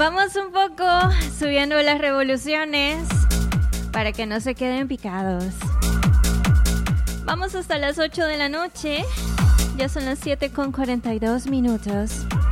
Vamos un poco subiendo las revoluciones para que no se queden picados. Vamos hasta las 8 de la noche. Ya son las 7:42 minutos.